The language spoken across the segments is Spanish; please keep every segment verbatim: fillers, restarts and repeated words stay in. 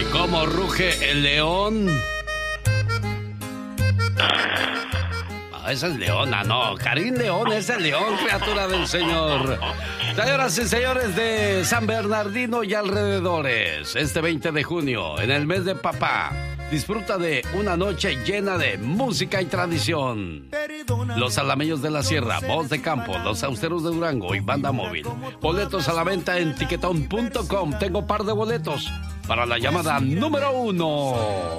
¿Cómo ruge el león? Ah, esa es Leona, no. Karim León es el león, criatura del Señor. Señoras y señores de San Bernardino y alrededores, este veinte de junio, en el mes de papá, disfruta de una noche llena de música y tradición. Los Alameños de la Sierra, Voz de Campo, Los Austeros de Durango y Banda Móvil. Boletos a la venta en tiquetón punto com. Tengo par de boletos para la llamada número uno.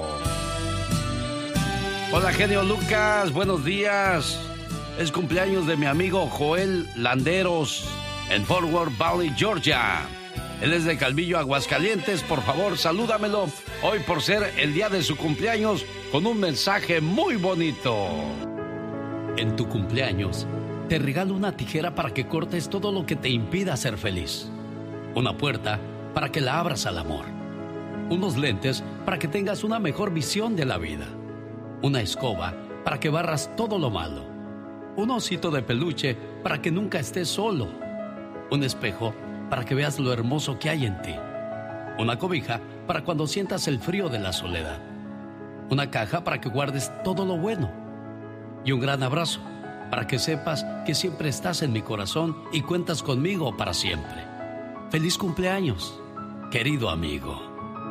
Hola, genio Lucas, buenos días. Es cumpleaños de mi amigo Joel Landeros en Fort Worth Valley, Georgia. Él es de Calvillo, Aguascalientes. Por favor, salúdamelo hoy por ser el día de su cumpleaños con un mensaje muy bonito. En tu cumpleaños, te regalo una tijera para que cortes todo lo que te impida ser feliz. Una puerta para que la abras al amor. Unos lentes para que tengas una mejor visión de la vida. Una escoba para que barras todo lo malo. Un osito de peluche para que nunca estés solo. Un espejo para que veas lo hermoso que hay en ti. Una cobija para cuando sientas el frío de la soledad. Una caja para que guardes todo lo bueno. Y un gran abrazo para que sepas que siempre estás en mi corazón y cuentas conmigo para siempre. ¡Feliz cumpleaños, querido amigo!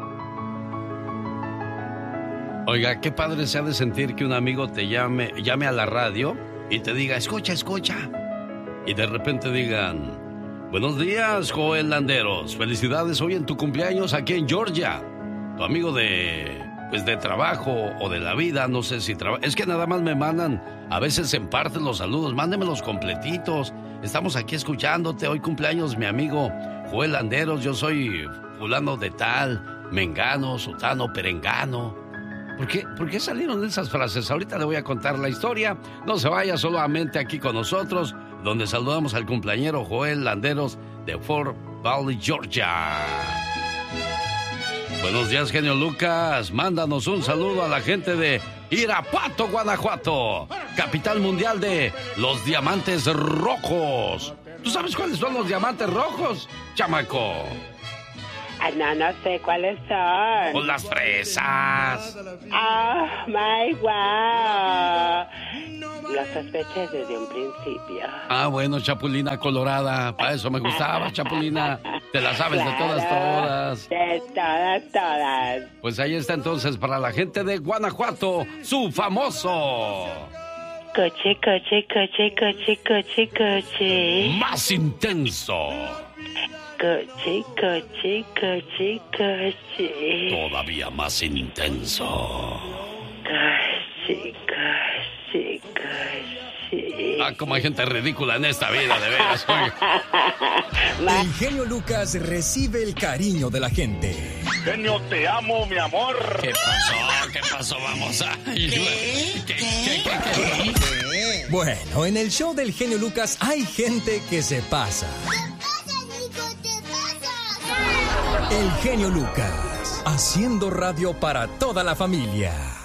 Oiga, qué padre se ha de sentir que un amigo te llame, llame a la radio y te diga, escucha, escucha. Y de repente digan, buenos días, Joel Landeros. Felicidades hoy en tu cumpleaños aquí en Georgia. Tu amigo de, pues de trabajo o de la vida, no sé si trabaja. Es que nada más me mandan, a veces en parte los saludos, mándemelos completitos. Estamos aquí escuchándote. Hoy cumpleaños mi amigo Joel Landeros. Yo soy fulano de tal, mengano, sutano, perengano. ¿Por qué, ¿Por qué salieron esas frases? Ahorita le voy a contar la historia. No se vaya solamente aquí con nosotros, donde saludamos al cumpleañero Joel Landeros de Fort Valley, Georgia. Buenos días, genio Lucas. Mándanos un saludo a la gente de Irapuato, Guanajuato, capital mundial de los diamantes rojos. ¿Tú sabes cuáles son los diamantes rojos, chamaco? Ah, no, no sé cuáles son. Con las fresas. Oh, my wow. Lo sospeché desde un principio. Ah, bueno, Chapulina Colorada. Para eso me gustaba, Chapulina. Te la sabes claro, de todas, todas. De todas, todas. Pues ahí está entonces para la gente de Guanajuato, su famoso... Coche, coche, coche, coche, coche, coche. Más intenso. Coche, coche, coche, coche. Todavía más intenso. Coche, coche, coche. Ah, como hay gente ridícula en esta vida, de veras. El genio Lucas recibe el cariño de la gente. Genio, te amo, mi amor. ¿Qué pasó? ¿Qué pasó? Vamos a... ¿Qué? ¿Qué? ¿Qué? ¿Qué? ¿Qué? ¿Qué? Bueno, en el show del genio Lucas hay gente que se pasa. El genio Lucas, haciendo radio para toda la familia.